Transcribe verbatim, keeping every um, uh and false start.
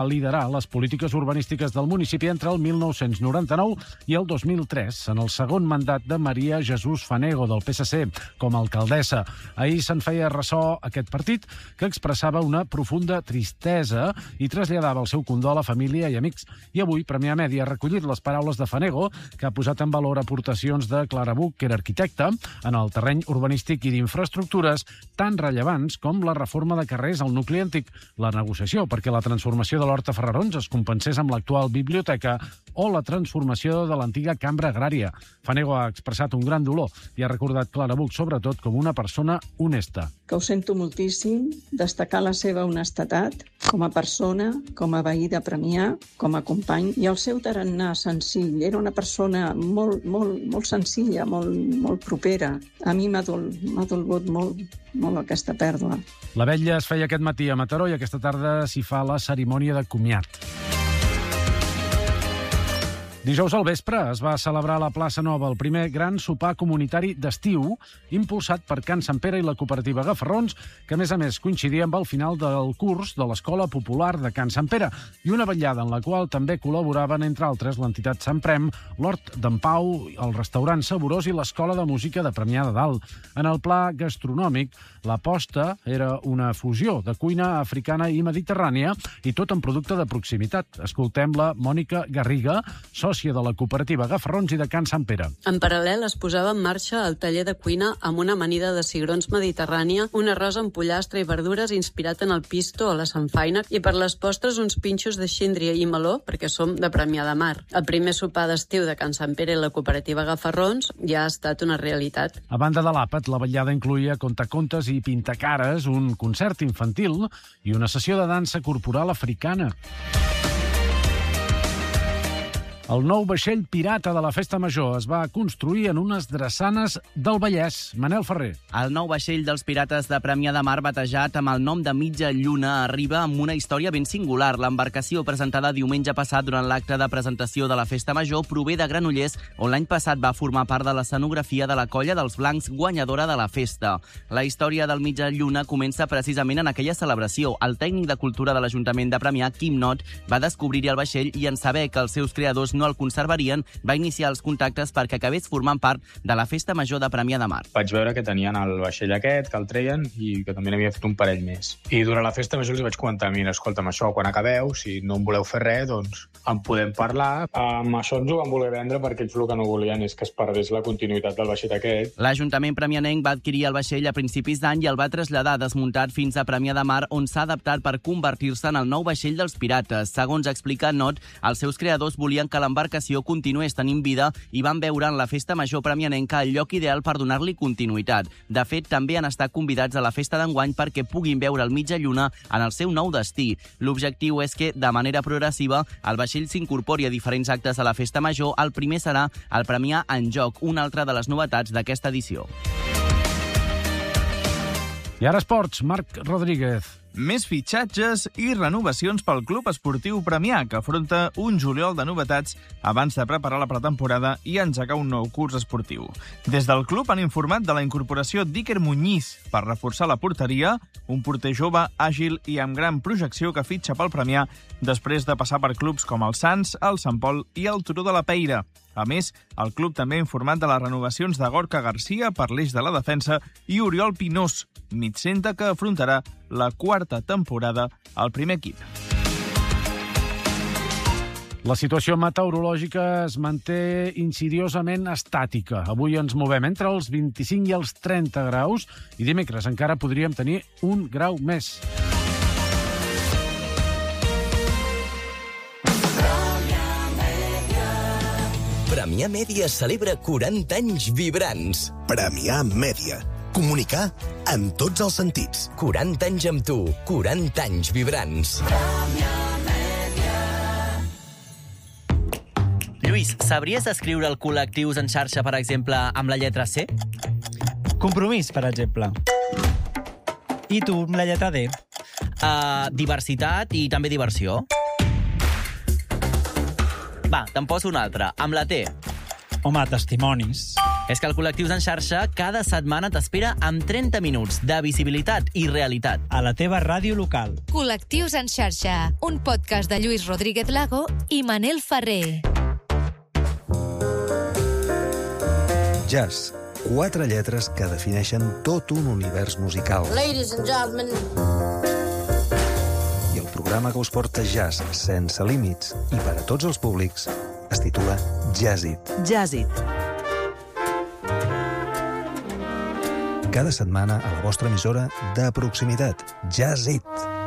liderar les polítiques urbanístiques del municipi entre el mil nou-cents noranta-nou i el dos mil tres, en el segon mandat de Maria Jesús Fanego, del P S C, com a alcaldessa. Ahir se'n feia ressò aquest partit, que expressava una profunda tristesa i traslladava el seu condol a família i amics. I avui, Premià Mèdia ha recollit les paraules de Fanego, que ha posat en valor aportacions de Clara Buch, que era arquitecta, en el terreny urbanístic i d'infraestructures tan rellevants com la reforma de carrers al nucli antic, la negociació perquè la transformació de l'Horta Ferrarons es compensés amb l'actual biblioteca o la transformació de l'antiga cambra agrària. Fanego ha expressat un gran dolor i ha recordat Clara Buch, sobretot, com una persona honesta. Que ho sento moltíssim, destacar la seva honestedat com a persona, com a veí de Premià, com a company, i el seu tarannà senzill. Era una persona molt, molt, molt senzilla, molt, molt propera. A mi m'ha dol, m'ha dolgut molt, molt aquesta pèrdua. La vetlla es feia aquest matí a Mataró i aquesta tarda s'hi fa la cerimònia de comiat. Dijous al vespre es va celebrar a la plaça Nova el primer gran sopar comunitari d'estiu impulsat per Can Sant Pere i la cooperativa Gafarrons, que a més a més coincidia amb el final del curs de l'Escola Popular de Can Sant Pere i una vetllada en la qual també col·laboraven, entre altres, l'entitat Sant Prem, l'Hort d'en Pau, el restaurant Saborós i l'Escola de Música de Premià de Dalt. En el pla gastronòmic, l'aposta era una fusió de cuina africana i mediterrània i tot en producte de proximitat. Escoltem la Mònica Garriga, sòcia de la cooperativa Gafarrons i de Can Sant Pere. En paral·lel es posava en marxa el taller de cuina amb una amanida de cigrons mediterrània, un arròs amb pollastre i verdures inspirat en el pisto o la samfaina i per les postres uns pinxos de xíndria i meló, perquè som de Premià de Mar. El primer sopar d'estiu de Can Sant Pere i la cooperativa Gafarrons ja ha estat una realitat. A banda de l'àpat, la vetllada incluïa contacontes i pintacares, un concert infantil i una sessió de dansa corporal africana. El nou vaixell pirata de la Festa Major es va construir en unes drassanes del Vallès. Manel Ferrer. El nou vaixell dels pirates de Premià de Mar, batejat amb el nom de Mitja Lluna, arriba amb una història ben singular. L'embarcació, presentada diumenge passat durant l'acte de presentació de la Festa Major, prové de Granollers, on l'any passat va formar part de l'escenografia de la Colla dels Blancs, guanyadora de la festa. La història del Mitja Lluna comença precisament en aquella celebració. El tècnic de cultura de l'Ajuntament de Premià, Quim Not, va descobrir el vaixell i en saber que els seus creadors no el conservarien, va iniciar els contactes perquè acabés formant part de la Festa Major de Premià de Mar. Vaig veure que tenien el vaixell aquest, que el treien, i que també n'havia fet un parell més. I durant la Festa Major els vaig comentar, mira, escolta'm, això, quan acabeu, si no en voleu fer res, doncs en podem parlar. Amb això ens ho van voler vendre perquè ells el que no volien és que es perdés la continuïtat del vaixell aquest. L'Ajuntament premianenc va adquirir el vaixell a principis d'any i el va traslladar desmuntat fins a Premià de Mar, on s'ha adaptat per convertir-se en el nou vaixell dels pirates. Segons explica Not, els seus creadors volien que l'embarcació continués tenint vida i van veure en la Festa Major premianenca el lloc ideal per donar-li continuïtat. De fet, també han estat convidats a la festa d'enguany perquè puguin veure el Mitja Lluna en el seu nou destí. L'objectiu és que, de manera progressiva, el vaixell s'incorpori a diferents actes a la Festa Major. El primer serà el Premià en Joc, una altra de les novetats d'aquesta edició. I ara esports, Marc Rodríguez. Més fitxatges i renovacions pel Club Esportiu Premià, que afronta un juliol de novetats abans de preparar la pretemporada i engegar un nou curs esportiu. Des del club han informat de la incorporació d'Iker Muñiz per reforçar la porteria, un porter jove, àgil i amb gran projecció que fitxa pel Premià després de passar per clubs com el Sants, el Sant Pol i el Turó de la Peira. A més, el club també ha informat de les renovacions de Gorka Garcia per l'eix de la defensa i Oriol Pinós, migcenta que afrontarà la quarta temporada al primer equip. La situació meteorològica es manté insidiosament estàtica. Avui ens movem entre els vint-i-cinc i els trenta graus i dimecres encara podríem tenir un grau més. Premià Mèdia celebra quaranta anys vibrants. Premià Mèdia. Comunicar en tots els sentits. quaranta anys amb tu, quaranta anys vibrants. Lluís, sabries escriure el col·lectius en xarxa, per exemple, amb la lletra C? Compromís, per exemple. I tu, amb la lletra D? Uh, diversitat i també diversió. Va, te'n poso una altra, amb la T. Home, testimonis. És que el Col·lectius en xarxa cada setmana t'espera amb trenta minuts de visibilitat i realitat. A la teva ràdio local. Col·lectius en xarxa, un podcast de Lluís Rodríguez Lago i Manel Ferrer. Jazz. Quatre lletres que defineixen tot un univers musical. Ladies and gentlemen. I el programa que us porta jazz sense límits i per a tots els públics es titula Jazzit. Jazzit. Cada setmana a la vostra emissora de proximitat. Jazzit.